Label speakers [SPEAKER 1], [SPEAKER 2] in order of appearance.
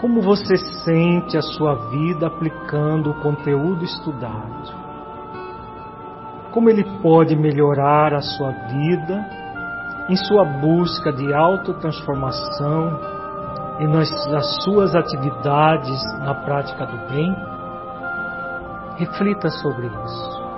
[SPEAKER 1] Como você sente a sua vida aplicando o conteúdo estudado? Como ele pode melhorar a sua vida em sua busca de autotransformação e nas suas atividades na prática do bem? Reflita sobre isso.